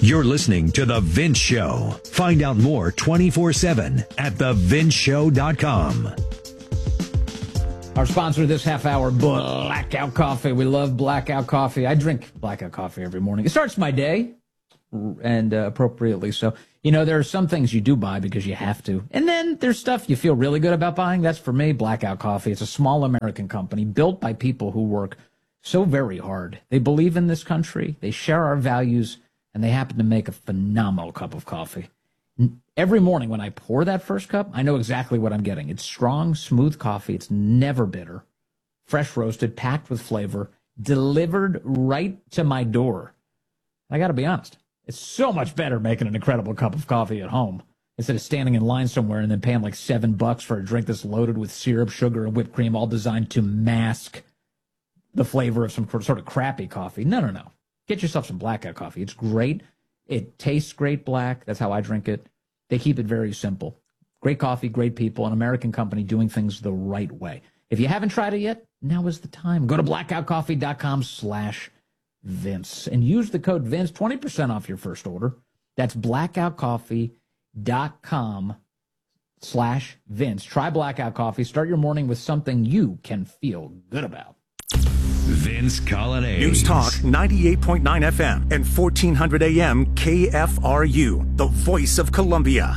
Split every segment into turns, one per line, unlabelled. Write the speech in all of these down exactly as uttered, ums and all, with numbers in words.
You're listening to The Vince Show. Find out more twenty-four seven at the vince show dot com.
Our sponsor this half hour, Blackout Coffee. We love Blackout Coffee. I drink Blackout Coffee every morning. It starts my day, and uh, appropriately so. You know, there are some things you do buy because you have to. And then there's stuff you feel really good about buying. That's, for me, Blackout Coffee. It's a small American company built by people who work so very hard. They believe in this country. They share our values, and they happen to make a phenomenal cup of coffee. Every morning when I pour that first cup, I know exactly what I'm getting. It's strong, smooth coffee. It's never bitter, fresh roasted, packed with flavor, delivered right to my door. I got to be honest, it's so much better making an incredible cup of coffee at home instead of standing in line somewhere and then paying like seven bucks for a drink that's loaded with syrup, sugar, and whipped cream, all designed to mask the flavor of some sort of crappy coffee. No, no, no. Get yourself some Blackout Coffee. It's great. It tastes great black. That's how I drink it. They keep it very simple. Great coffee, great people, an American company doing things the right way. If you haven't tried it yet, now is the time. Go to blackout coffee dot com slash Vince and use the code Vince, twenty percent off your first order. That's blackout coffee dot com slash Vince. Try Blackout Coffee. Start your morning with something you can feel good about.
Vince Coglianese.
News Talk ninety-eight point nine F M and fourteen hundred A M K F R U, the voice of Columbia.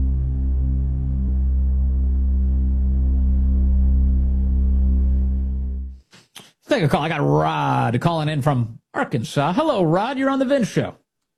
Let's take a call. I got Rod calling in from Arkansas. Hello, Rod. You're on the Vince Show.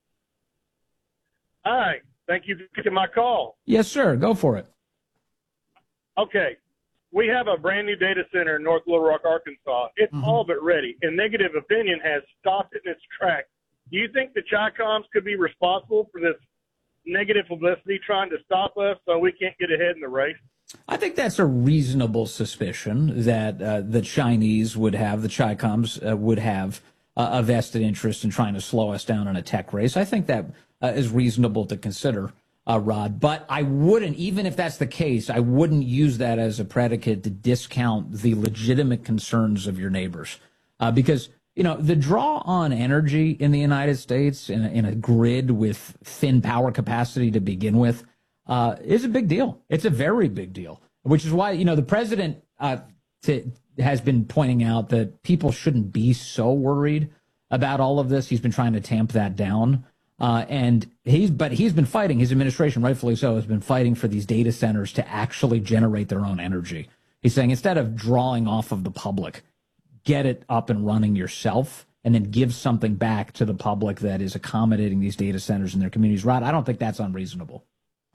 Hi. Thank you for taking my call.
Yes, sir. Go for it.
Okay. We have a brand new data center in North Little Rock, Arkansas. It's
Mm-hmm.
all but ready, and Negative Opinion has stopped it in its tracks. Do you think the Chi-Coms could be responsible for this negative publicity trying to stop us so we can't get ahead in the race?
I think that's a reasonable suspicion that uh, the Chinese would have, the Chi-Coms uh, would have uh, a vested interest in trying to slow us down in a tech race. I think that uh, is reasonable to consider. Uh, Rod, but I wouldn't, even if that's the case, I wouldn't use that as a predicate to discount the legitimate concerns of your neighbors. Uh, because, you know, the draw on energy in the United States in a, in a grid with thin power capacity to begin with uh, is a big deal. It's a very big deal, which is why, you know, the president uh, to, has been pointing out that people shouldn't be so worried about all of this. He's been trying to tamp that down. Uh, and he's, but he's been fighting, his administration, rightfully so, has been fighting for these data centers to actually generate their own energy. He's saying instead of drawing off of the public, get it up and running yourself and then give something back to the public that is accommodating these data centers in their communities. Rod, I don't think that's unreasonable.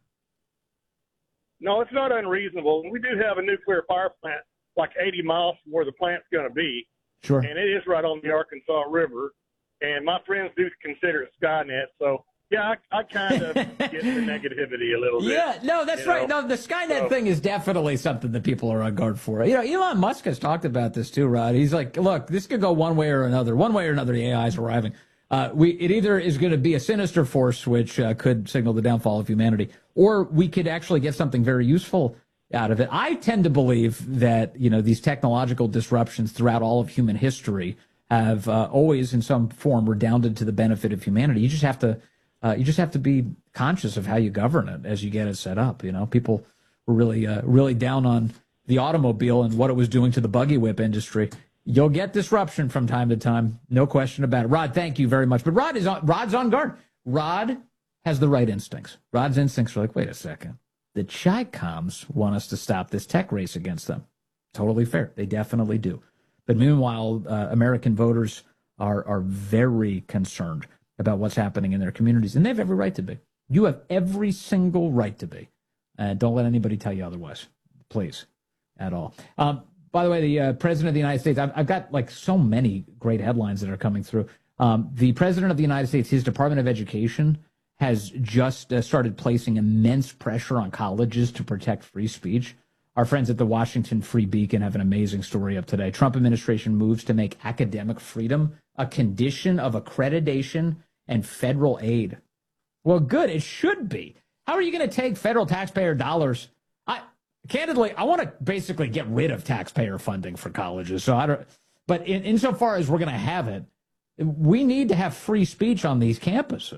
No, it's not unreasonable. We do have a nuclear power plant like eighty miles from where the plant's going to be.
Sure.
And it is right on the Arkansas River. And my friends do consider it Skynet, so yeah, I, I kind of get the negativity a little bit.
Yeah, no, that's right. Know? No, the Skynet so, thing is definitely something that people are on guard for. You know, Elon Musk has talked about this too, Rod. He's like, look, this could go one way or another. One way or another, the A I is arriving. Uh, we it either is going to be a sinister force, which uh, could signal the downfall of humanity, or we could actually get something very useful out of it. I tend to believe that, you know, these technological disruptions throughout all of human history have uh, always, in some form, redounded to the benefit of humanity. You just have to, uh, you just have to be conscious of how you govern it as you get it set up. You know, people were really, uh, really down on the automobile and what it was doing to the buggy whip industry. You'll get disruption from time to time, no question about it. Rod, thank you very much. But Rod is on, Rod's on guard. Rod has the right instincts. Rod's instincts are like, wait a second, the Chi-Coms want us to stop this tech race against them. Totally fair. They definitely do. But meanwhile, uh, American voters are are very concerned about what's happening in their communities, and they have every right to be. You have every single right to be. Uh, don't let anybody tell you otherwise, please, at all. Um, by the way, the uh, President of the United States, I've, I've got like so many great headlines that are coming through. Um, the President of the United States, his Department of Education, has just uh, started placing immense pressure on colleges to protect free speech. Our friends at the Washington Free Beacon have an amazing story up today. Trump administration moves to make academic freedom a condition of accreditation and federal aid. Well, good. It should be. How are you going to take federal taxpayer dollars? I candidly, I want to basically get rid of taxpayer funding for colleges. So I don't. But in, insofar as we're going to have it, we need to have free speech on these campuses.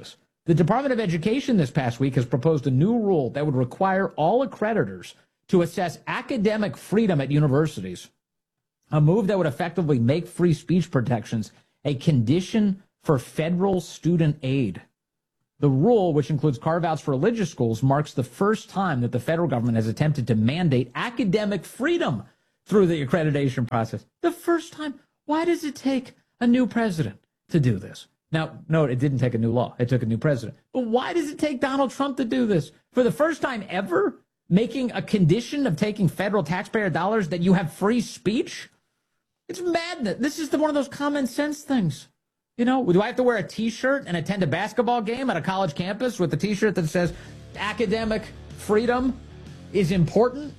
The Department of Education this past week has proposed a new rule that would require all accreditors to assess academic freedom at universities, a move that would effectively make free speech protections a condition for federal student aid. The rule, which includes carve-outs for religious schools, marks the first time that the federal government has attempted to mandate academic freedom through the accreditation process. The first time. Why does it take a new president to do this? Now, no, it didn't take a new law. It took a new president. But why does it take Donald Trump to do this? For the first time ever, making a condition of taking federal taxpayer dollars that you have free speech? It's madness. This is the, one of those common sense things. You know, do I have to wear a T-shirt and attend a basketball game at a college campus with a T-shirt that says academic freedom is important?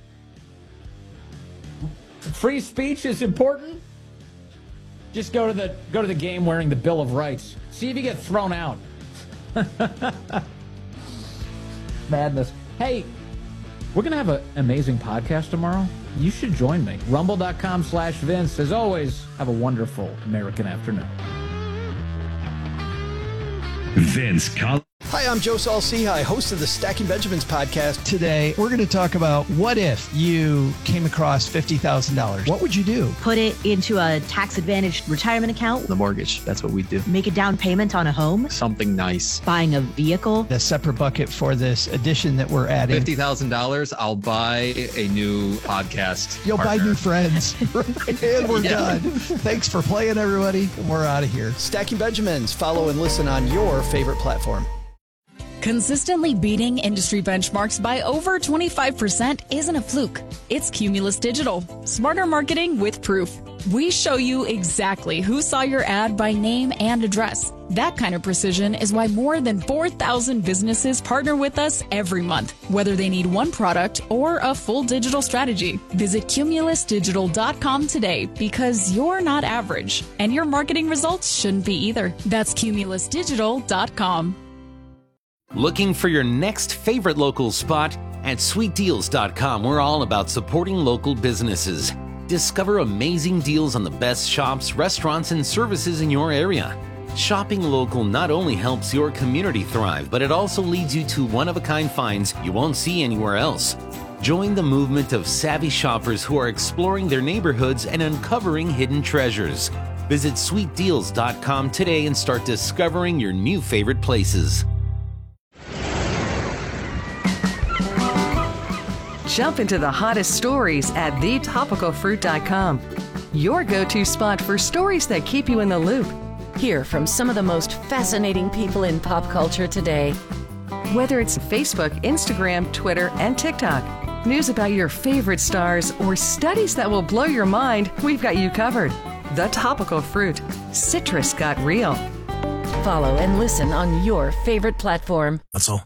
Free speech is important? Just go to the go to the game wearing the Bill of Rights. See if you get thrown out. Madness. Hey, we're going to have an amazing podcast tomorrow. You should join me. Rumble.com slash Vince. As always, have a wonderful American afternoon.
Vince Collins.
Hi, I'm Joe Saul-Sehy, host of the Stacking Benjamins podcast.
Today, we're going to talk about what if you came across fifty thousand dollars? What would you do?
Put it into a tax-advantaged retirement account.
The mortgage, that's what we do.
Make a down payment on a home.
Something nice.
Buying a vehicle.
A separate bucket for this addition that we're adding.
fifty thousand dollars, I'll buy a new podcast
You'll
partner.
buy new friends. And we're
Yeah.
done. Thanks for playing, everybody. We're out of here.
Stacking Benjamins. Follow and listen on your favorite platform.
Consistently beating industry benchmarks by over twenty-five percent isn't a fluke. It's Cumulus Digital. Smarter marketing with proof. We show you exactly who saw your ad by name and address. That kind of precision is why more than four thousand businesses partner with us every month, whether they need one product or a full digital strategy. Visit cumulus digital dot com today because you're not average, and your marketing results shouldn't be either. That's cumulus digital dot com.
Looking for your next favorite local spot? At sweet deals dot com, we're all about supporting local businesses. Discover amazing deals on the best shops, restaurants, and services in your area. Shopping local not only helps your community thrive, but it also leads you to one-of-a-kind finds you won't see anywhere else. Join the movement of savvy shoppers who are exploring their neighborhoods and uncovering hidden treasures. Visit sweet deals dot com today and start discovering your new favorite places.
Jump into the hottest stories at the topical fruit dot com. Your go-to spot for stories that keep you in the loop.
Hear from some of the most fascinating people in pop culture today.
Whether it's Facebook, Instagram, Twitter, and TikTok, news about your favorite stars, or studies that will blow your mind, we've got you covered. The Topical Fruit. Citrus got real.
Follow and listen on your favorite platform.
That's all.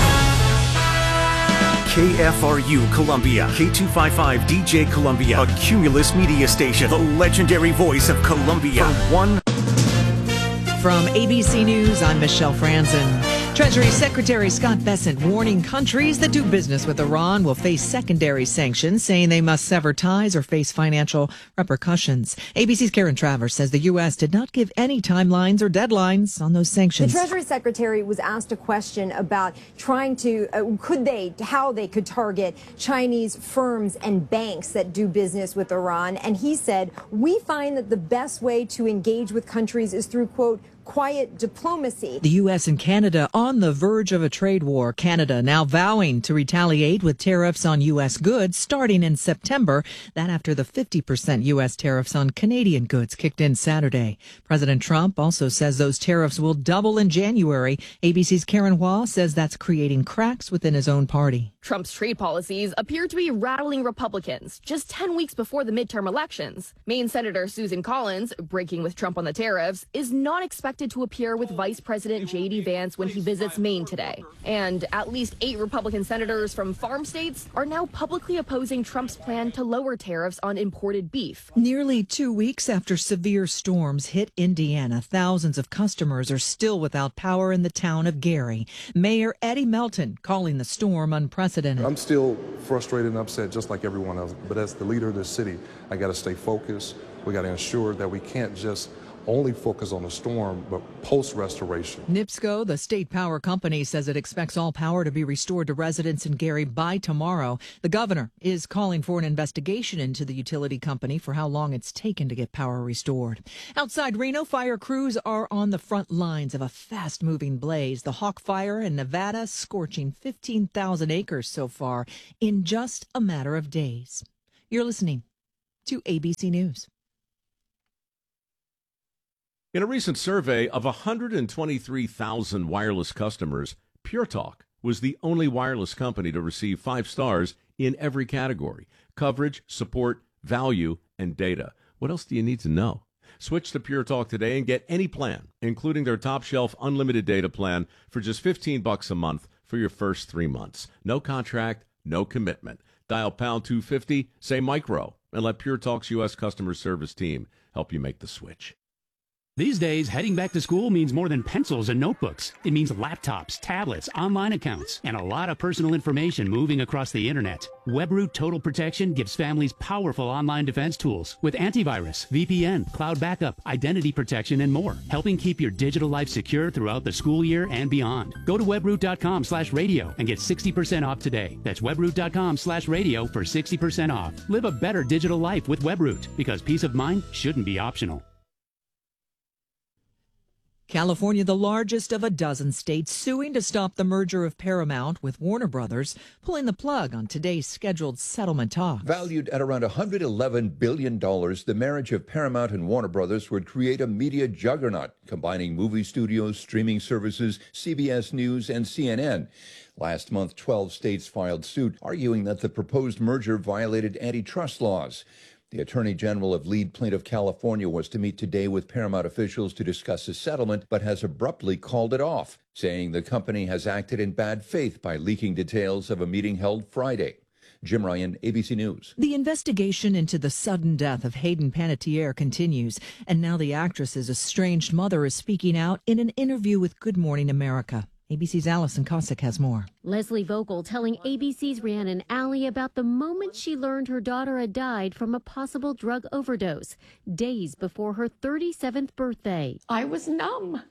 K F R U Columbia, K two fifty-five D J Columbia, a Cumulus media station, the legendary voice of Columbia. For one.
From A B C News, I'm Michelle Franzen. Treasury Secretary Scott Bessent warning countries that do business with Iran will face secondary sanctions, saying they must sever ties or face financial repercussions. A B C's Karen Travers says the U S did not give any timelines or deadlines on those sanctions.
The Treasury Secretary was asked a question about trying to, uh, could they, how they could target Chinese firms and banks that do business with Iran. And he said, we find that the best way to engage with countries is through, quote, quiet diplomacy.
The U S and Canada on the verge of a trade war. Canada now vowing to retaliate with tariffs on U S goods starting in September. That after the fifty percent U S tariffs on Canadian goods kicked in Saturday. President Trump also says those tariffs will double in January. A B C's Karen Hua says that's creating cracks within his own party.
Trump's trade policies appear to be rattling Republicans just ten weeks before the midterm elections. Maine Senator Susan Collins, breaking with Trump on the tariffs, is not expected to appear with Vice President J D Vance when he visits Maine today. And at least eight Republican senators from farm states are now publicly opposing Trump's plan to lower tariffs on imported beef.
Nearly two weeks after severe storms hit Indiana, thousands of customers are still without power in the town of Gary. Mayor Eddie Melton calling the storm unprecedented.
I'm still frustrated and upset just like everyone else, but as the leader of this city, I got to stay focused. We got to ensure that we can't just only focus on the storm, but post-restoration.
NIPSCO, the state power company, says it expects all power to be restored to residents in Gary by tomorrow. The governor is calling for an investigation into the utility company for how long it's taken to get power restored. Outside Reno, fire crews are on the front lines of a fast-moving blaze. The Hawk Fire in Nevada scorching fifteen thousand acres so far in just a matter of days. You're listening to A B C News.
In a recent survey of one hundred twenty-three thousand wireless customers, Pure Talk was the only wireless company to receive five stars in every category: coverage, support, value, and data. What else do you need to know? Switch to Pure Talk today and get any plan, including their top shelf unlimited data plan, for just fifteen bucks a month for your first three months. No contract, no commitment. Dial pound two fifty, say micro, and let Pure Talk's U S customer service team help you make the switch.
These days, heading back to school means more than pencils and notebooks. It means laptops, tablets, online accounts, and a lot of personal information moving across the internet. WebRoot Total Protection gives families powerful online defense tools with antivirus, V P N, cloud backup, identity protection, and more, helping keep your digital life secure throughout the school year and beyond. Go to webroot.com slash radio and get sixty percent off today. That's webroot.com slash radio for sixty percent off. Live a better digital life with WebRoot, because peace of mind shouldn't be optional.
California, the largest of a dozen states, suing to stop the merger of Paramount with Warner Brothers, pulling the plug on today's scheduled settlement talks.
Valued at around one hundred eleven billion dollars, the marriage of Paramount and Warner Brothers would create a media juggernaut, combining movie studios, streaming services, C B S News, and C N N. Last month, twelve states filed suit, arguing that the proposed merger violated antitrust laws. The Attorney General of lead plaintiff California was to meet today with Paramount officials to discuss a settlement, but has abruptly called it off, saying the company has acted in bad faith by leaking details of a meeting held Friday. Jim Ryan, A B C News.
The investigation into the sudden death of Hayden Panettiere continues, and now the actress's estranged mother is speaking out in an interview with Good Morning America. A B C's Allison Cossack has more.
Leslie Vogel telling A B C's Rhiannon Alley about the moment she learned her daughter had died from a possible drug overdose, days before her thirty-seventh birthday.
I was numb.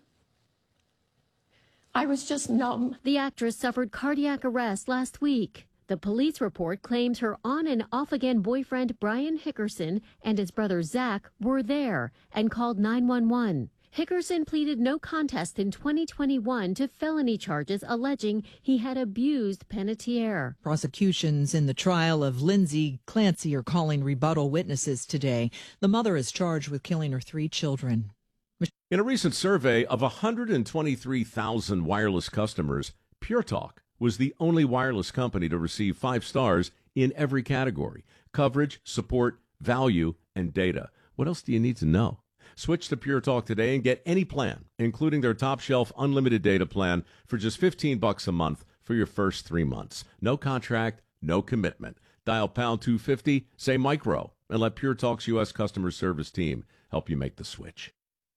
I was just numb.
The actress suffered cardiac arrest last week. The police report claims her on and off again boyfriend Brian Hickerson and his brother Zach were there and called nine one one. Hickerson pleaded no contest in twenty twenty-one to felony charges alleging he had abused Panettiere.
Prosecutions in the trial of Lindsay Clancy are calling rebuttal witnesses today. The mother is charged with killing her three children.
In a recent survey of one hundred twenty-three thousand wireless customers, Pure Talk was the only wireless company to receive five stars in every category: coverage, support, value, and data. What else do you need to know? Switch to Pure Talk today and get any plan, including their top shelf unlimited data plan, for just fifteen bucks a month for your first three months. No contract, no commitment. Dial pound two fifty, say micro, and let Pure Talk's U S customer service team help you make the switch.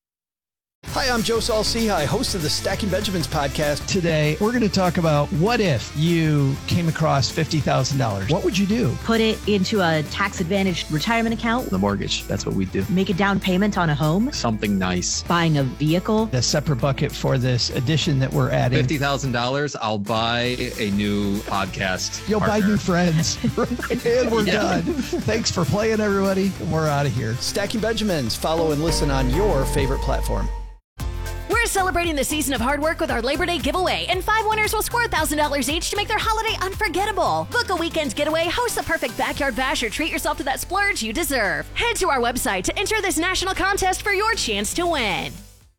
Hi, I'm Joe Saul-Sehy, host of the Stacking Benjamins podcast.
Today, we're going to talk about what if you came across fifty thousand dollars. What would you do?
Put it into a tax-advantaged retirement account.
The mortgage, that's what we do.
Make a down payment on a home.
Something nice.
Buying a vehicle.
A separate bucket for this addition that we're adding.
fifty thousand dollars, I'll buy a new podcast
You'll
partner.
buy new friends. And we're
Yeah.
done. Thanks for playing, everybody. We're out of here.
Stacking Benjamins. Follow and listen on your favorite platform.
We're celebrating the season of hard work with our Labor Day giveaway, and five winners will score one thousand dollars each to make their holiday unforgettable. Book a weekend getaway, host the perfect backyard bash, or treat yourself to that splurge you deserve. Head to our website to enter this national contest for your chance to win.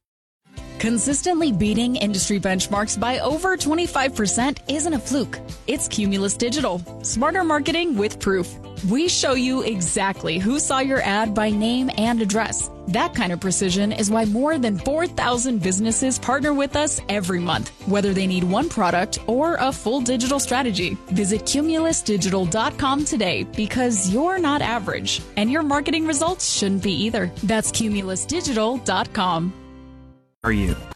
Consistently beating industry benchmarks by over twenty-five percent isn't a fluke. It's Cumulus Digital. Smarter marketing with proof. We show you exactly who saw your ad by name and address. That kind of precision is why more than four thousand businesses partner with us every month, whether they need one product or a full digital strategy. Visit cumulus digital dot com today, because you're not average, and your marketing results shouldn't be either. That's cumulus digital dot com.
Are you?